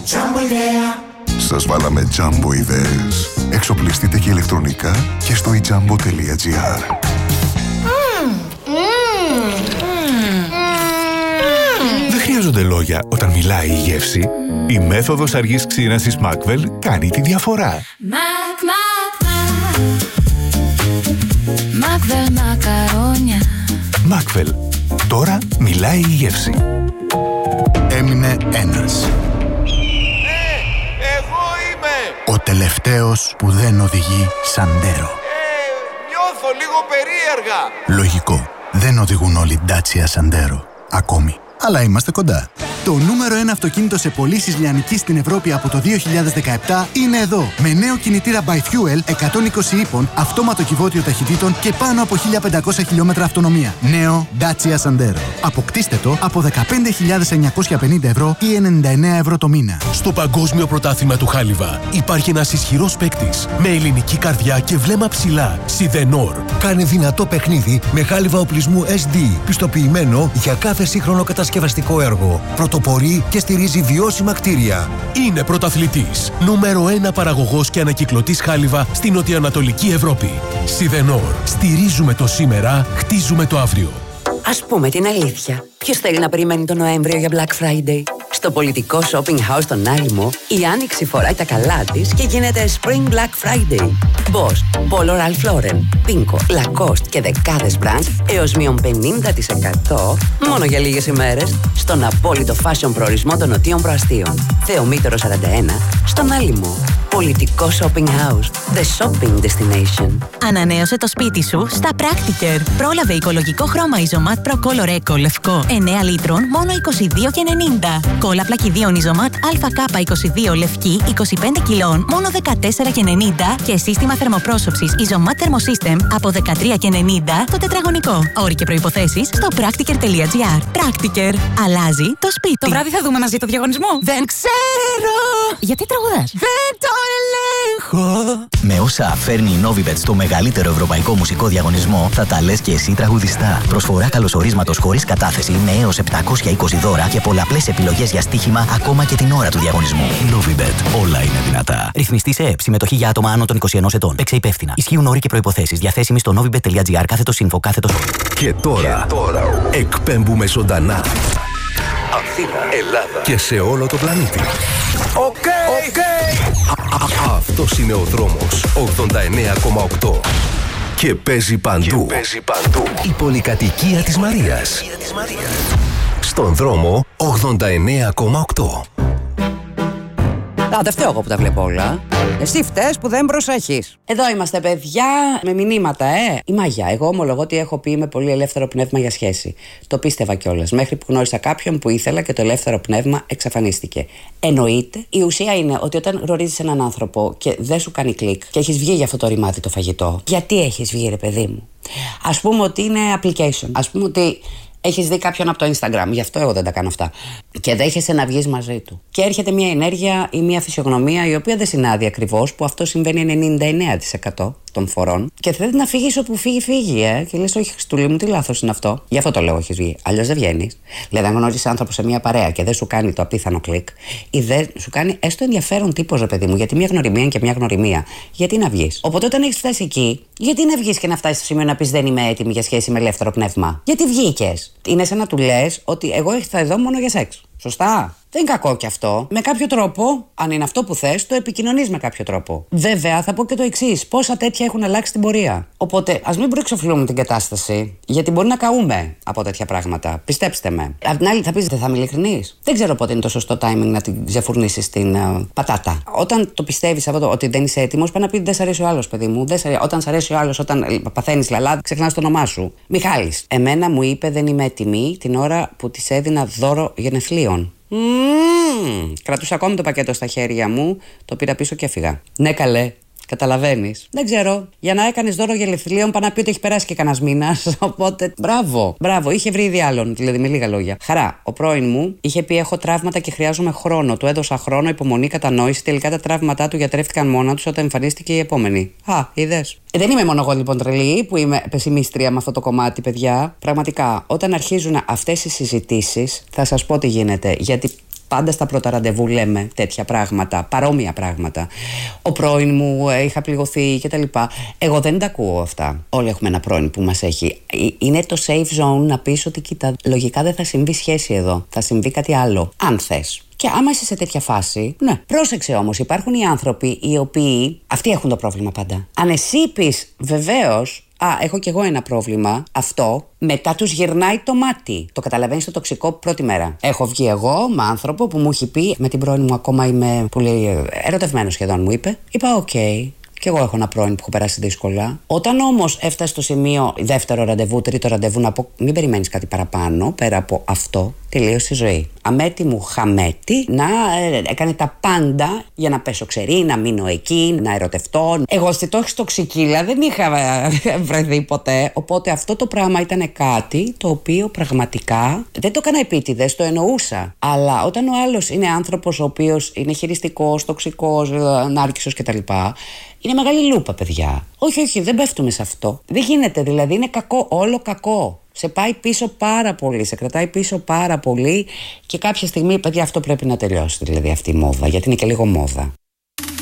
Jumbo idea. Σας βάλαμε Jumbo ιδέες. Εξοπλιστείτε και ηλεκτρονικά και στο ijumbo.gr. Δεν χρειάζονται λόγια όταν μιλάει η γεύση. Η μέθοδος αργής ξύρανσης Macvel κάνει τη διαφορά. Macvel μακαρόνια. Macvel. Τώρα μιλάει η γεύση. Έμεινε ένας. Εγώ είμαι! Ο τελευταίος που δεν οδηγεί Sandero. Νιώθω λίγο περίεργα. Λογικό. Δεν οδηγούν όλοι Dacia Sandero. Ακόμη. Αλλά είμαστε κοντά. Το νούμερο 1 αυτοκίνητο σε πωλήσεις λιανικής στην Ευρώπη από το 2017 είναι εδώ. Με νέο κινητήρα by Fuel 120 ύπων, αυτόματο κυβότιο ταχυτήτων και πάνω από 1500 χιλιόμετρα αυτονομία. Νέο Dacia Sandero. Αποκτήστε το από 15.950 ευρώ ή 99 ευρώ το μήνα. Στο Παγκόσμιο Πρωτάθλημα του Χάλιβα υπάρχει ένας ισχυρός παίκτης με ελληνική καρδιά και βλέμμα ψηλά. Σιδενόρ. Κάνε δυνατό παιχνίδι με χάλιβα οπλισμού SD, πιστοποιημένο για κάθε σύγχρονο κατασκευαστικό έργο. Πρωτοπορεί και στηρίζει βιώσιμα κτίρια. Είναι πρωταθλητής. Νούμερο 1 παραγωγός και ανακυκλωτής χάλιβα στην νοτιοανατολική Ευρώπη. Σιδενόρ. Στηρίζουμε το σήμερα, χτίζουμε το αύριο. Ας πούμε την αλήθεια. Ποιος θέλει να περιμένει τον Νοέμβριο για Black Friday? Στο πολιτικό shopping house στον Άλυμο, η Άνοιξη φοράει τα καλά της και γίνεται Spring Black Friday. Boss, Polo Ralph Lauren, Pinko, Lacoste και δεκάδες brands έως μείον 50% μόνο για λίγες ημέρες στον απόλυτο fashion προορισμό των Νοτίων Προαστίων. Θεομήτωρο 41, στον Άλυμο. Πολιτικό shopping house, the shopping destination. Ανανέωσε το σπίτι σου στα Practiker. Πρόλαβε οικολογικό χρώμα Isomat Pro Color Eco λευκό 9 λίτρων μόνο 22,90. Κόλλα πλακιδίων Isomat ΑΚ22 λευκή 25 κιλών μόνο 14,90 και σύστημα θερμοπρόσωψης Isomat Thermosystem από 13,90 το τετραγωνικό. Όροι και προϋποθέσεις στο practiker.gr. Practiker. Αλλάζει το σπίτι. Το βράδυ θα δούμε μαζί το διαγωνισμό. Δεν ξέρω. Γιατί τραγουδάς? Δεν το ελέγχω. Με όσα φέρνει η Novibet στο μεγαλύτερο ευρωπαϊκό μουσικό διαγωνισμό, θα τα λες και εσύ τραγουδιστά. Προσφορά καλωσορίσματος χωρίς κατάθεση με έως 720 δώρα και πολλαπλές επιλογές για στοίχημα ακόμα και την ώρα του διαγωνισμού. Novibet. Όλα είναι δυνατά. Ρυθμιστή σε ΕΕΠ. Συμμετοχή για άτομα άνω των 21 ετών. Παίξε υπεύθυνα. Ισχύουν όροι και προϋποθέσεις. Διαθέσιμοι στο novibet.gr /info. Και τώρα εκπέμπουμε ζωντανά. Αθήνα, Ελλάδα και σε όλο το πλανήτη. Αυτός είναι ο δρόμος 89,8 και παίζει παντού. Η πολυκατοικία της Μαρίας. Στον δρόμο 89,8. Δεν φταίω εγώ που τα βλέπω όλα. Εσύ φταίς που δεν προσέχεις. Εδώ είμαστε, παιδιά, με μηνύματα, Η Μάγια. Εγώ ομολογώ ότι έχω πει με πολύ ελεύθερο πνεύμα για σχέση. Το πίστευα κιόλας. Μέχρι που γνώρισα κάποιον που ήθελα και το ελεύθερο πνεύμα εξαφανίστηκε. Εννοείται. Η ουσία είναι ότι όταν γνωρίζεις έναν άνθρωπο και δεν σου κάνει κλικ και έχεις βγει για αυτό το ρημάτι το φαγητό. Γιατί έχεις βγει, ρε παιδί μου? Ας πούμε ότι είναι application. Ας πούμε ότι έχεις δει κάποιον από το Instagram, γι' αυτό εγώ δεν τα κάνω αυτά. Και δέχεσαι να βγεις μαζί του. Και έρχεται μια ενέργεια ή μια φυσιογνωμία η οποία δεν συνάδει ακριβώς, που αυτό συμβαίνει 99% των φορών. Και θέλει να φύγεις όπου φύγει, Και λες, όχι, Χριστούλη μου, τι λάθος είναι αυτό. Γι' αυτό το λέω, έχεις βγει. Αλλιώς δεν βγαίνεις. Δηλαδή, αν γνωρίζεις άνθρωπο σε μια παρέα και δεν σου κάνει το απίθανο κλικ, ή δεν σου κάνει έστω ενδιαφέρον τύπος, ρε παιδί μου, γιατί μια γνωριμία είναι και μια γνωριμία. Γιατί να βγεις? Οπότε, όταν έχεις φτάσει εκεί, γιατί να βγεις και να φτάσεις στο σημείο να πεις δεν είμαι έτοιμη για σχέση με ελεύθερο πνεύμα? Γιατί βγήκες? Είναι σαν να του λες ότι εγώ ήρθα εδώ μόνο για σεξ. Σωστά. Δεν είναι κακό κι αυτό. Με κάποιο τρόπο, αν είναι αυτό που θες, το επικοινωνείς με κάποιο τρόπο. Βέβαια, θα πω και το εξής: πόσα τέτοια έχουν αλλάξει την πορεία. Οπότε, ας μην προεξοφλούμε την κατάσταση, γιατί μπορεί να καούμε από τέτοια πράγματα. Πιστέψτε με. Απ' την άλλη, θα πεις, δεν θα είμαι ειλικρινής. Δεν ξέρω πότε είναι το σωστό timing να την ξεφουρνήσεις την πατάτα. Όταν το πιστεύεις αυτό ότι δεν είσαι έτοιμος, πάει να πει δεν σ' αρέσει ο άλλος, παιδί μου. Όταν σ' αρέσει ο άλλος, όταν παθαίνεις λαλά, ξεχνάς το όνομά σου. Μιχάλης. Εμένα μου είπε δεν είμαι έτοιμη την ώρα που της έδινα δώρο γενεθλίων. Κρατούσα ακόμη το πακέτο στα χέρια μου, το πήρα πίσω και έφυγα. Ναι, καλέ. Καταλαβαίνεις. Δεν ξέρω. Για να έκανες δώρο γενεθλίων, πάει να πει ότι έχει περάσει και κανένας μήνας. Οπότε, μπράβο. Είχε βρει ήδη άλλον, δηλαδή με λίγα λόγια. Χαρά. Ο πρώην μου είχε πει: έχω τραύματα και χρειάζομαι χρόνο. Του έδωσα χρόνο, υπομονή, κατανόηση. Τελικά τα τραύματά του γιατρεύτηκαν μόνα του όταν εμφανίστηκε η επόμενη. Είδες. Δεν είμαι μόνο εγώ λοιπόν τρελή που είμαι πεσημίστρια με αυτό το κομμάτι, παιδιά. Πραγματικά, όταν αρχίζουν αυτές οι συζητήσεις, θα σας πω τι γίνεται. Γιατί Πάντα στα πρώτα ραντεβού λέμε τέτοια πράγματα, παρόμοια πράγματα. Ο πρώην μου, είχα πληγωθεί κτλ. Εγώ δεν τα ακούω αυτά. Όλοι έχουμε ένα πρώην που μας έχει. Είναι το safe zone να πεις ότι κοίτα, λογικά δεν θα συμβεί σχέση εδώ. Θα συμβεί κάτι άλλο. Αν θες. Και άμα είσαι σε τέτοια φάση, ναι. Πρόσεξε όμως, υπάρχουν οι άνθρωποι οι οποίοι. Αυτοί έχουν το πρόβλημα πάντα. Αν εσύ πεις βεβαίως. Έχω κι εγώ ένα πρόβλημα. Αυτό μετά τους γυρνάει το μάτι. Το καταλαβαίνεις το τοξικό πρώτη μέρα. Έχω βγει εγώ με άνθρωπο που μου έχει πει, με την πρώην μου ακόμα είμαι πολύ ερωτευμένος σχεδόν, μου είπε. Είπα, οκ. Και εγώ έχω ένα πρώην που έχω περάσει δύσκολα. Όταν όμως έφτασε στο σημείο δεύτερο ραντεβού, τρίτο ραντεβού, να πω μην περιμένεις κάτι παραπάνω, πέρα από αυτό, τελείωσε η ζωή. Αμέτη μου χαμέτη να έκανε τα πάντα για να πέσω ξερή, να μείνω εκεί, να ερωτευτώ. Εγώ στη τόξη τοξικίλα δεν είχα βρεθεί ποτέ. Οπότε αυτό το πράγμα ήταν κάτι το οποίο πραγματικά δεν το έκανα επίτηδες, το εννοούσα. Αλλά όταν ο άλλος είναι άνθρωπος ο οποίος είναι χειριστικός, τοξικός, νάρκισσος κτλ. Είναι μεγάλη λούπα, παιδιά. Όχι, δεν πέφτουμε σε αυτό. Δεν γίνεται, δηλαδή είναι κακό, όλο κακό. Σε πάει πίσω πάρα πολύ, σε κρατάει πίσω πάρα πολύ και κάποια στιγμή, παιδιά, αυτό πρέπει να τελειώσει, δηλαδή αυτή η μόδα, γιατί είναι και λίγο μόδα.